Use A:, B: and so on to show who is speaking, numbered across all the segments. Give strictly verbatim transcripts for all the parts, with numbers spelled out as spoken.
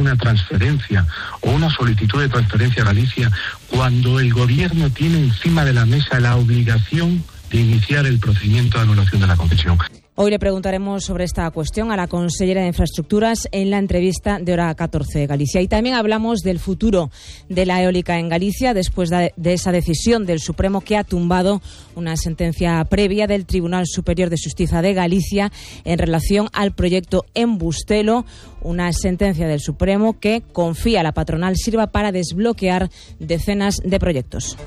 A: una transferencia o una solicitud de transferencia a Galicia cuando el gobierno tiene encima de la mesa la obligación de iniciar el procedimiento de anulación de la concesión?
B: Hoy le preguntaremos sobre esta cuestión a la consellera de Infraestructuras en la entrevista de Hora catorce de Galicia. Y también hablamos del futuro de la eólica en Galicia después de, de esa decisión del Supremo que ha tumbado una sentencia previa del Tribunal Superior de Xustiza de Galicia en relación al proyecto en Bustelo, una sentencia del Supremo que confía a la patronal sirva para desbloquear decenas de proyectos.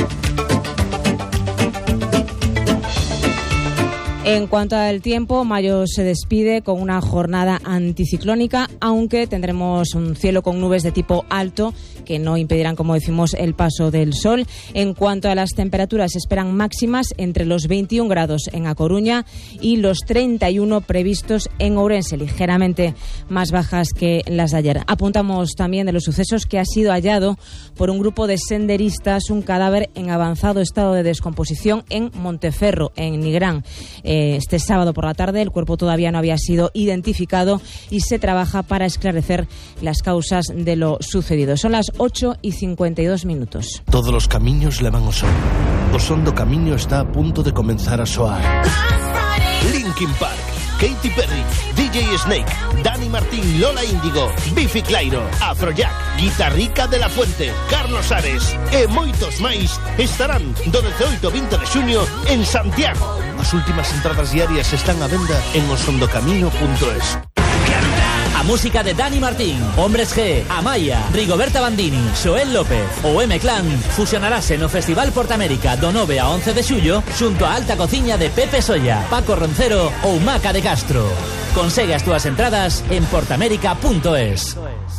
B: En cuanto al tiempo, mayo se despide con una jornada anticiclónica, aunque tendremos un cielo con nubes de tipo alto que no impedirán, como decimos, el paso del sol. En cuanto a las temperaturas, se esperan máximas entre los veintiún grados en A Coruña y los treinta y uno previstos en Ourense, ligeramente más bajas que las de ayer. Apuntamos también de los sucesos que ha sido hallado por un grupo de senderistas un cadáver en avanzado estado de descomposición en Monteferro, en Nigrán. Este sábado por la tarde el cuerpo todavía no había sido identificado y se trabaja para esclarecer las causas de lo sucedido. Son las ocho y cincuenta y dos minutos.
C: Todos los camiños levan ao son. O son do camiño está a punto de comenzar a soar. Linkin Park, Katy Perry, D J Snake, Dani Martín, Lola Índigo, Bifi Clyro, Afrojack, Guitarrica de la Fuente, Carlos Ares e moitos máis estarán do dezaoito ao vinte de xuño en Santiago. As últimas entradas diarias están á venda en osondocamino punto es.
D: A música de Dani Martín, Hombres G, Amaya, Rigoberta Bandini, Xoel López ou M-Clan fusionarase no Festival Portamérica do nove a once de xullo xunto a Alta Cociña de Pepe Solla, Paco Roncero ou Maca de Castro. Consegue as túas entradas en portamérica punto es.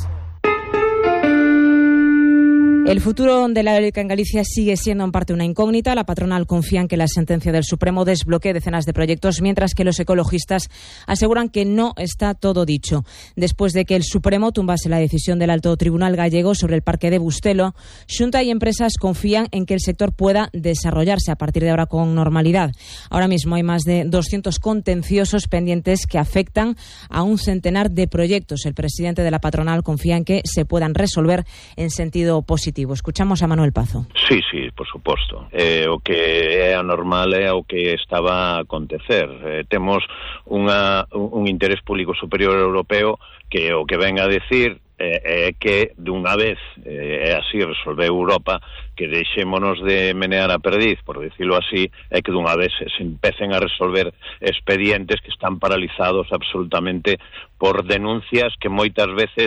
B: El futuro de la eólica en Galicia sigue siendo en parte una incógnita. La patronal confía en que la sentencia del Supremo desbloquee decenas de proyectos, mientras que los ecologistas aseguran que no está todo dicho. Después de que el Supremo tumbase la decisión del Alto Tribunal gallego sobre el parque de Bustelo, Xunta y empresas confían en que el sector pueda desarrollarse a partir de ahora con normalidad. Ahora mismo hay más de doscientos contenciosos pendientes que afectan a un centenar de proyectos. El presidente de la patronal confía en que se puedan resolver en sentido positivo. Escuchamos a Manuel Pazo.
E: Sí, sí, por suposto. Eh, o que é anormal é o que estaba a acontecer. Eh, temos unha, un interés público superior europeo que o que ven a decir é eh, que dunha vez é eh, así resolveu Europa, que deixémonos de menear a perdiz, por decirlo así, é que dunha vez se empecen a resolver expedientes que están paralizados absolutamente por denuncias que moitas veces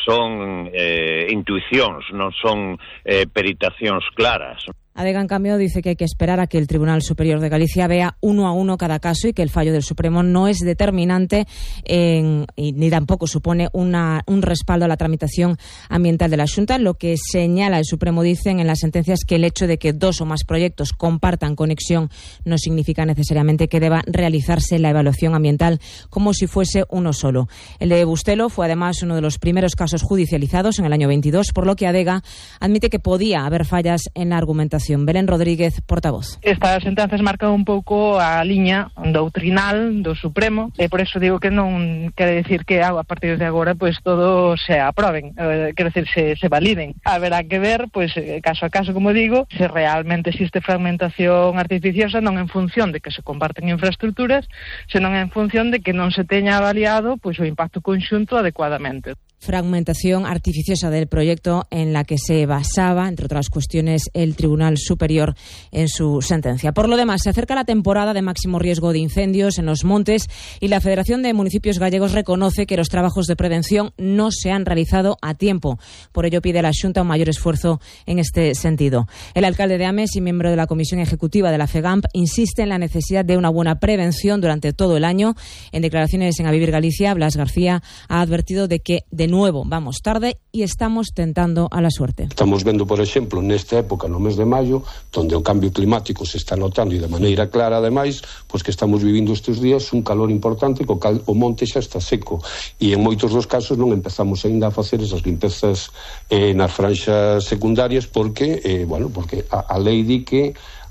E: son eh, intuicións, non son eh, peritacións claras.
B: Adega, en cambio, dice que hay que esperar a que el Tribunal Superior de Galicia vea uno a uno cada caso y que el fallo del Supremo no es determinante en, y ni tampoco supone una, un respaldo a la tramitación ambiental de la Xunta. Lo que señala el Supremo, dicen en las sentencias, que el hecho de que dos o más proyectos compartan conexión no significa necesariamente que deba realizarse la evaluación ambiental como si fuese uno solo. El de Bustelo fue además uno de los primeros casos judicializados en el año veintidós, por lo que Adega admite que podía haber fallas en la argumentación. Belén Rodríguez, portavoz.
F: Estas sentenzas marcan un pouco a liña doutrinal do Supremo e por eso digo que non quere decir que a partir de agora pues todo se aproben, eh, quere decir se, se validen. Haberá que ver, pues caso a caso, como digo, se realmente existe fragmentación artificiosa, non en función de que se comparten infraestructuras, senón en función de que non se teña avaliado pues o impacto conxunto adecuadamente.
B: Fragmentación artificiosa del proyecto en la que se basaba, entre otras cuestiones, el Tribunal Superior en su sentencia. Por lo demás, se acerca la temporada de máximo riesgo de incendios en los montes y la Federación de Municipios Gallegos reconoce que los trabajos de prevención no se han realizado a tiempo. Por ello pide a la Xunta un mayor esfuerzo en este sentido. El alcalde de Ames y miembro de la Comisión Ejecutiva de la FEGAMP insiste en la necesidad de una buena prevención durante todo el año. En declaraciones en A Vivir Galicia, Blas García ha advertido de que de nuevo vamos tarde y estamos tentando a la suerte.
G: Estamos vendo, por exemplo, nesta época, no mes de maio, onde o cambio climático se está notando e de maneira clara, ademais, pois que estamos vivindo estes días un calor importante, co cal o monte xa está seco e en moitos dos casos non empezamos aínda a facer esas limpezas eh, nas franxas secundarias porque, eh, bueno, porque a, a lei di que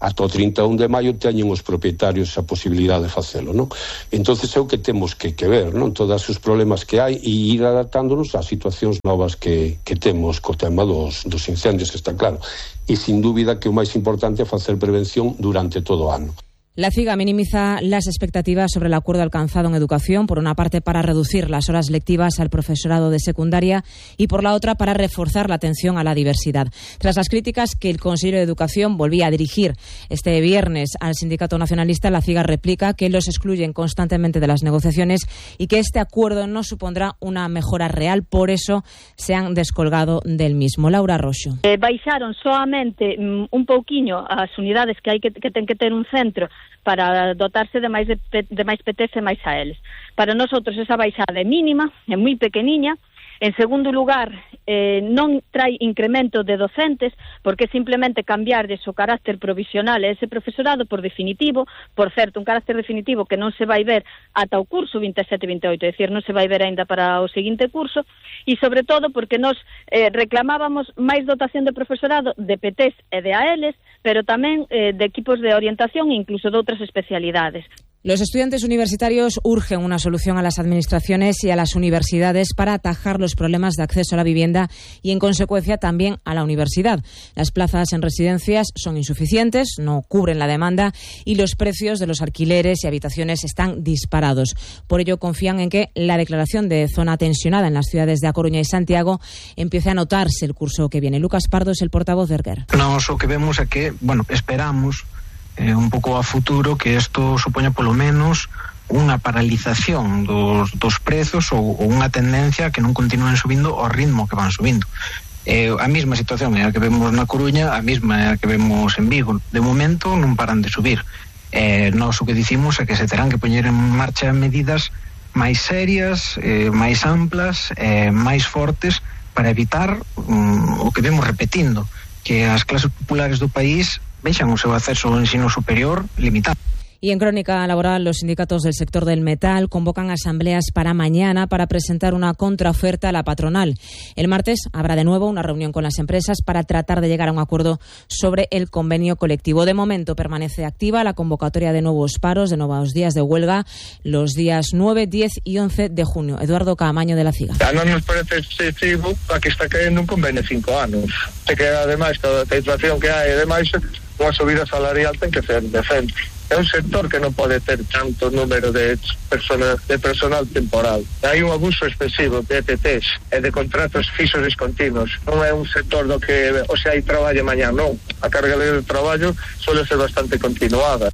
G: ata o trinta e un de maio teñen os propietarios a posibilidade de facelo, non? Entonces é o que temos que, que ver, non? Todos os problemas que hai e ir adaptándonos ás situacións novas que, que temos co tema dos, dos incendios, que está claro. E sin dúbida que o máis importante é facer prevención durante todo o ano.
B: La CIGA minimiza las expectativas sobre el acuerdo alcanzado en educación, por una parte para reducir las horas lectivas al profesorado de secundaria y por la otra para reforzar la atención a la diversidad. Tras las críticas que el Consejo de Educación volvía a dirigir este viernes al sindicato nacionalista, la CIGA replica que los excluyen constantemente de las negociaciones y que este acuerdo no supondrá una mejora real, por eso se han descolgado del mismo. Laura Roxo.
H: Eh, baixaron solamente mm, un pouquiño as unidades que hai que, que ten que ter un centro para dotarse de máis de, de máis P Ts e máis A Ls. Para nosotros esa baixada é mínima, é moi pequeniña. En segundo lugar, eh, non trae incremento de docentes, porque simplemente cambiarles o carácter provisional a ese profesorado por definitivo, por certo, un carácter definitivo que non se vai ver ata o curso vinte e sete vinte e oito, é dicir, non se vai ver aínda para o seguinte curso, e sobre todo porque nos eh, reclamábamos máis dotación de profesorado de P Ts e de A Ls, pero tamén eh, de equipos de orientación e incluso de outras especialidades.
B: Los estudiantes universitarios urgen una solución a las administraciones y a las universidades para atajar los problemas de acceso a la vivienda y, en consecuencia, también a la universidad. Las plazas en residencias son insuficientes, no cubren la demanda y los precios de los alquileres y habitaciones están disparados. Por ello, confían en que la declaración de zona tensionada en las ciudades de A Coruña y Santiago empiece a notarse el curso que viene. Lucas Pardo es el portavoz de Erguer.
I: Nos o que vemos é que, bueno, esperamos Eh, un pouco a futuro que isto supoña polo menos unha paralización dos, dos prezos ou, ou unha tendencia que non continúen subindo ao ritmo que van subindo. Eh, a mesma situación é a que vemos na Coruña, a mesma é a que vemos en Vigo. De momento non paran de subir. Eh, nós o que dicimos é que se terán que poñer en marcha medidas máis serias, eh, máis amplas, eh, máis fortes para evitar um, o que vemos repetindo, que as clases populares do país vexan o seu acceso ao ensino superior limitado.
B: Y en crónica laboral, los sindicatos del sector del metal convocan asambleas para mañana para presentar una contraoferta a la patronal. El martes habrá de nuevo una reunión con las empresas para tratar de llegar a un acuerdo sobre el convenio colectivo. De momento permanece activa la convocatoria de nuevos paros, de nuevos días de huelga, los días nueve, diez y once de junio. Eduardo Caamaño, de la CIGA.
J: A non nos parece excesivo a que está caendo un convenio cinco anos. Se que ademais toda a inflación que hai, ademais unha subida salarial ten que ser decente. É un sector que non pode ter tanto número de personas, de personal temporal. Hai un abuso excesivo de E T Ts e de contratos fixos discontinuos. Non é un sector do que, o sea, hai traballo mañá, non. A carga de traballo suele ser bastante continuada.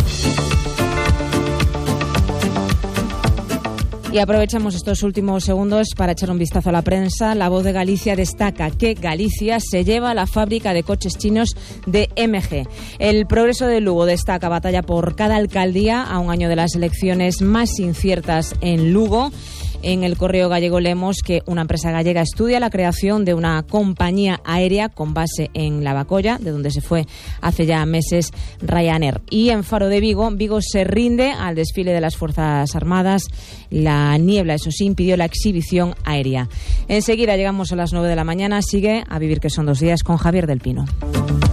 B: Y aprovechamos estos últimos segundos para echar un vistazo a la prensa. La Voz de Galicia destaca que Galicia se lleva la fábrica de coches chinos de M G. El Progreso de Lugo destaca batalla por cada alcaldía a un año de las elecciones más inciertas en Lugo. En el Correo Gallego leemos que una empresa gallega estudia la creación de una compañía aérea con base en Lavacolla, de donde se fue hace ya meses Ryanair. Y en Faro de Vigo, Vigo se rinde al desfile de las Fuerzas Armadas. La niebla, eso sí, impidió la exhibición aérea. Enseguida llegamos a las nueve de la mañana. Sigue A Vivir, que son dos días, con Javier del Pino.